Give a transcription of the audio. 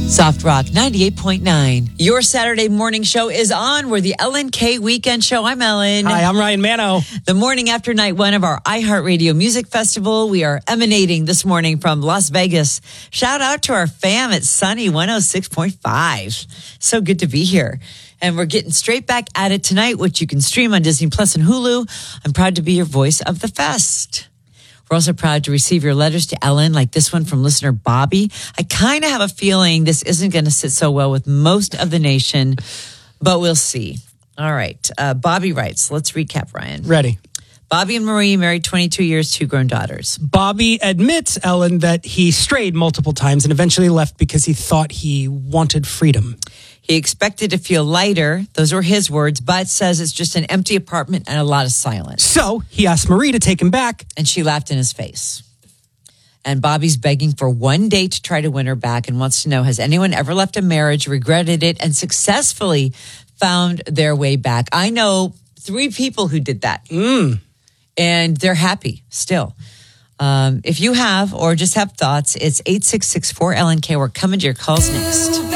Soft Rock 98.9. Your Saturday morning show is on. We're the Ellen K Weekend Show. I'm Ellen. Hi, I'm Ryan Mano. The morning after night one of our iHeartRadio Music Festival. We are emanating this morning from Las Vegas. Shout out to our fam at Sunny 106.5. So good to be here. And we're getting straight back at it tonight, which you can stream on Disney Plus and Hulu. I'm proud to be your voice of the fest. We're also proud to receive your letters to Ellen, like this one from listener Bobby. I kind of have a feeling this isn't going to sit so well with most of the nation, but we'll see. All right. Bobby writes, let's recap, Ryan. Ready. Bobby and Marie married 22 years, 2 grown daughters. Bobby admits, Ellen, that he strayed multiple times and eventually left because he thought he wanted freedom. He expected to feel lighter. Those were his words, but says it's just an empty apartment and a lot of silence. So he asked Marie to take him back. And she laughed in his face. And Bobby's begging for one date to try to win her back and wants to know, has anyone ever left a marriage, regretted it, and successfully found their way back? I know 3 people who did that. And they're happy still. If you have or just have thoughts, it's 866-4LNK. We're coming to your calls next.